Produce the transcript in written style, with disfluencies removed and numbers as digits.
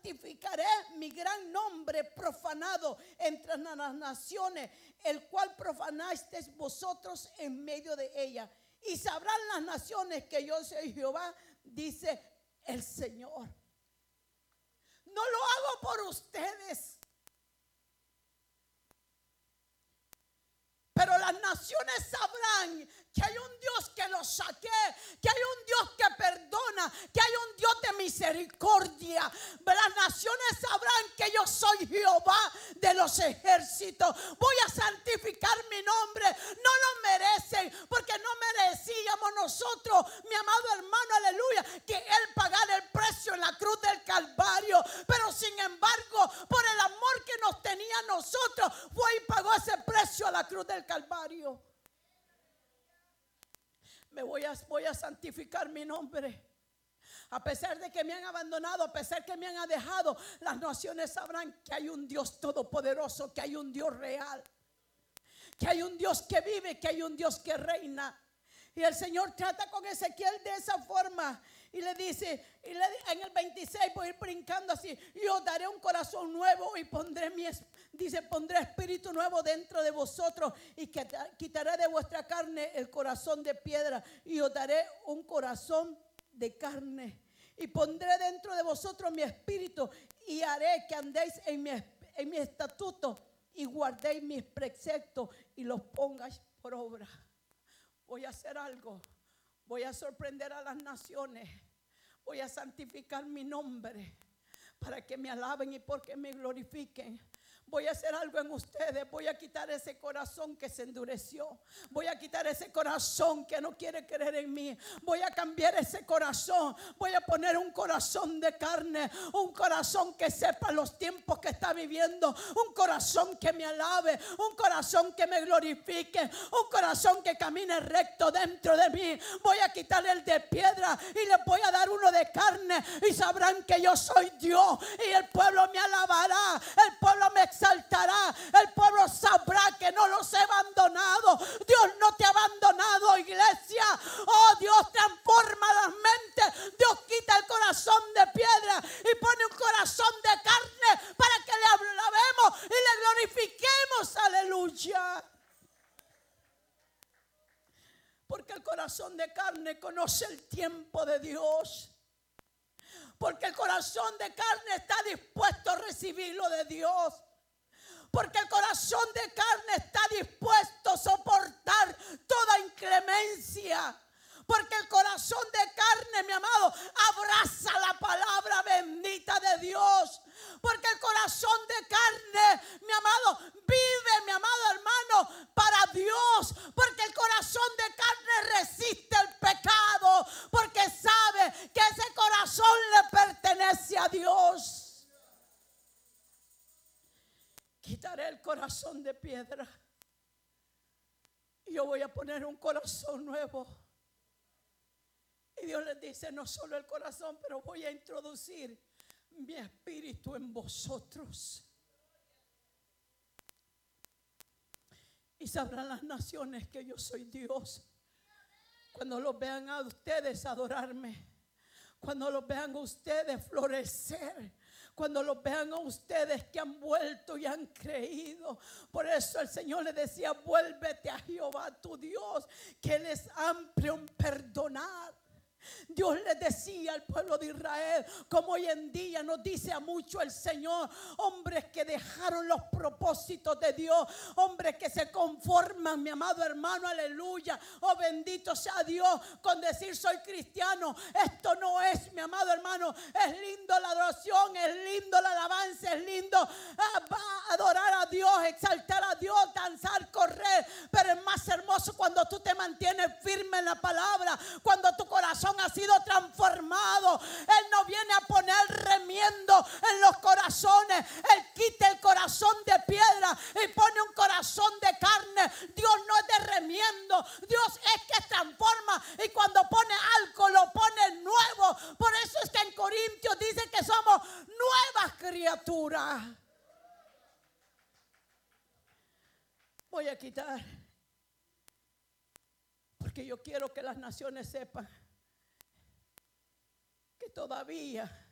santificaré mi gran nombre profanado entre las naciones, el cual profanasteis vosotros en medio de ella. Y sabrán las naciones que yo soy Jehová, dice el Señor. No lo hago por ustedes, pero las naciones sabrán que hay un Dios que los saqué, que hay un Dios que perdona, que hay un Dios de misericordia. Las naciones sabrán que yo soy Jehová de los ejércitos. Voy a santificar mi nombre. No lo merecen, porque no merecíamos nosotros, mi amado hermano, aleluya, que Él pagara el precio en la cruz del Calvario. Pero sin embargo, por el amor que nos tenía a nosotros, fue y pagó ese precio a la cruz del Calvario. Voy a santificar mi nombre. A pesar de que me han abandonado, a pesar que me han dejado, las naciones sabrán que hay un Dios todopoderoso, que hay un Dios real, que hay un Dios que vive, que hay un Dios que reina. Y el Señor trata con Ezequiel de esa forma. Y le dice, en el 26 voy a ir brincando así: y os daré un corazón nuevo y pondré espíritu nuevo dentro de vosotros, y quitaré de vuestra carne el corazón de piedra, y os daré un corazón de carne, y pondré dentro de vosotros mi espíritu, y haré que andéis en mi estatuto, y guardéis mis preceptos y los pongáis por obra. Voy a hacer algo. Voy a sorprender a las naciones. Voy a santificar mi nombre para que me alaben y porque me glorifiquen. Voy a hacer algo en ustedes. Voy a quitar ese corazón que se endureció. Voy a quitar ese corazón que no quiere creer en mí. Voy a cambiar ese corazón. Voy a poner un corazón de carne. Un corazón que sepa los tiempos que está viviendo. Un corazón que me alabe. Un corazón que me glorifique. Un corazón que camine recto dentro de mí. Voy a quitar el de piedra y le voy a dar uno de carne. Y sabrán que yo soy Dios. Y el pueblo me alabará. El pueblo me exaltará. El pueblo sabrá que no los he abandonado. Dios no te ha abandonado, iglesia. Oh, Dios transforma las mentes. Dios quita el corazón de piedra y pone un corazón de carne para que le alabemos y le glorifiquemos. Aleluya. Porque el corazón de carne conoce el tiempo de Dios. Porque el corazón de carne está dispuesto a recibir lo de Dios. Porque el corazón de carne está dispuesto a soportar toda inclemencia. Porque el corazón de carne, mi amado, abraza la palabra bendita de Dios. Porque el corazón de carne, mi amado, vive, mi amado hermano, para Dios. Porque el corazón de carne resiste el pecado. Porque sabe que ese corazón le pertenece a Dios. Quitaré el corazón de piedra y yo voy a poner un corazón nuevo. Y Dios les dice: no solo el corazón, pero voy a introducir mi espíritu en vosotros. Y sabrán las naciones que yo soy Dios cuando los vean a ustedes adorarme, cuando los vean a ustedes florecer, cuando los vean a ustedes que han vuelto y han creído. Por eso el Señor le decía: vuélvete a Jehová tu Dios, que Él es amplio en perdonar. Dios les decía al pueblo de Israel, como hoy en día nos dice a mucho el Señor: hombres que dejaron los propósitos de Dios, hombres que se conforman, mi amado hermano, aleluya, oh bendito sea Dios, con decir soy cristiano. Esto no es, mi amado hermano. Es lindo la adoración, es lindo la alabanza, es lindo adorar a Dios, exaltar a Dios, danzar, correr, pero es más hermoso cuando tú te mantienes firme en la palabra, cuando tu corazón ha sido transformado. Él no viene a poner remiendo en los corazones. Él quita el corazón de piedra y pone un corazón de carne. Dios no es de remiendo. Dios es que transforma, y cuando pone algo lo pone nuevo. Por eso es que en Corintios dice que somos nuevas criaturas. Voy a quitar, porque yo quiero que las naciones sepan que todavía